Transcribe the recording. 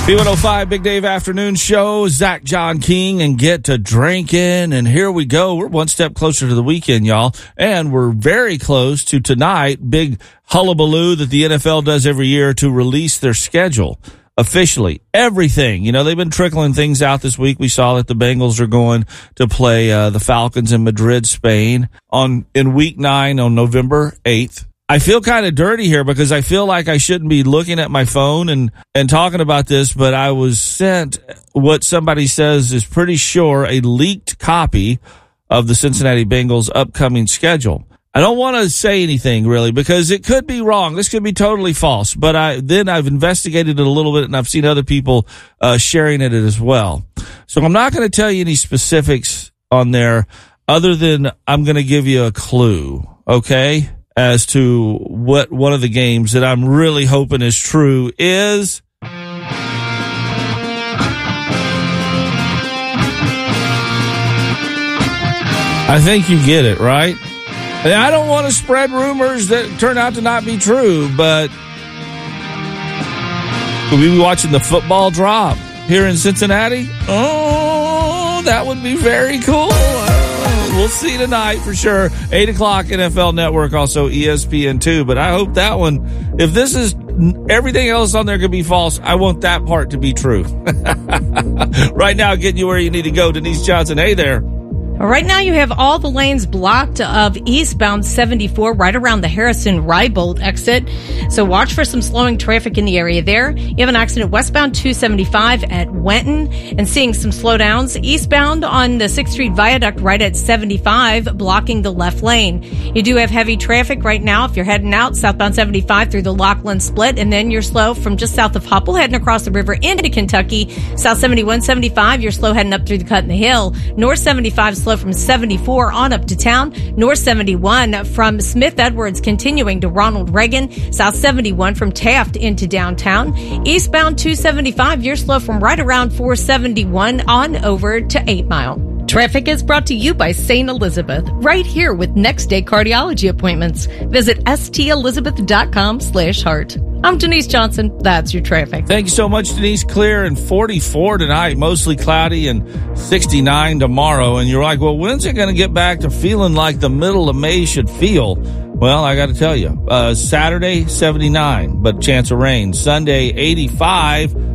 B105 Big Dave Afternoon Show, Zach John King, and get to drinking. And here we go. We're one step closer to the weekend, y'all. And we're very close to tonight, big hullabaloo that the NFL does every year to release their schedule officially. Everything. You know, they've been trickling things out this week. We saw that the Bengals are going to play the Falcons in Madrid, Spain in week 9 on November 8th. I feel kind of dirty here because I feel like I shouldn't be looking at my phone and talking about this, but I was sent what somebody says is pretty sure a leaked copy of the Cincinnati Bengals upcoming schedule. I don't want to say anything really because it could be wrong. This could be totally false, but I've investigated it a little bit and I've seen other people sharing it as well. So I'm not going to tell you any specifics on there other than I'm going to give you a clue, okay? As to what one of the games that I'm really hoping is true is. I think you get it, right? And I don't want to spread rumors that turn out to not be true, but will we be watching the football drop here in Cincinnati? Oh, that would be very cool. We'll see tonight for sure. 8 o'clock NFL Network, also ESPN2. But I hope that one, if this is everything else on there could be false, I want that part to be true. Right now, getting you where you need to go. Denise Johnson, hey there. Right now, you have all the lanes blocked of eastbound 74 right around the Harrison-Rybold exit. So watch for some slowing traffic in the area there. You have an accident westbound 275 at Wenton and seeing some slowdowns. Eastbound on the 6th Street Viaduct right at 75, blocking the left lane. You do have heavy traffic right now if you're heading out southbound 75 through the Lockland Split, and then you're slow from just south of Hupple heading across the river into Kentucky. South 71, 75, you're slow heading up through the Cut in the Hill. North 75 slow from 74 on up to town. North 71 from Smith Edwards continuing to Ronald Reagan. South 71 from Taft into downtown. Eastbound 275, you're slow from right around 471 on over to 8 Mile. Traffic is brought to you by St. Elizabeth, right here with next day cardiology appointments. Visit stelizabeth.com/heart. I'm Denise Johnson. That's your traffic. Thank you so much, Denise. Clear and 44 tonight, mostly cloudy and 69 tomorrow. And you're like, well, when's it going to get back to feeling like the middle of May should feel? Well, I got to tell you, Saturday, 79, but chance of rain. Sunday, 85.